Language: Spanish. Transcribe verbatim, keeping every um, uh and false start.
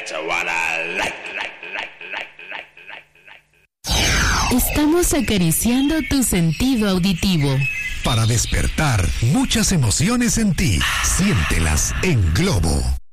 that you wanna like, like, like, like, like, like, like. Estamos acariciando tu sentido auditivo. Para despertar muchas emociones en ti, siéntelas en Globo.